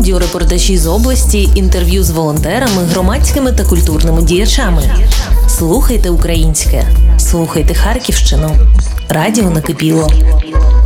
аудіорепортажі з області, інтерв'ю з волонтерами, громадськими та культурними діячами. Слухайте українське. Слухайте Харківщину. Радіо Накипіло.